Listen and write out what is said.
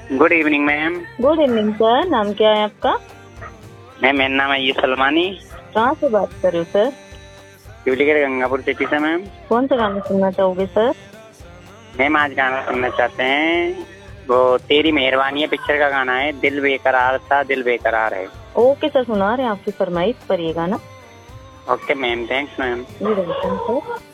Good evening ma'am. Good evening sir, नाम क्या है आपका? मैम मेरा नाम है ये सलमानी। कहाँ से बात कर रहे हो सर? शिवलीगढ़ गंगापुर सिटी से मैम। कौन सा गाना सुनना चाहोगे सर? मैम आज गाना सुनना चाहते हैं, वो तेरी मेहरबानी है पिक्चर का गाना है, दिल बेकरार था दिल बेकरार है। ओके सर, सुना रहे हैं आपकी फरमाइश पर ये गाना। Okay ma'am, thanks ma'am. जी वेलकम सर।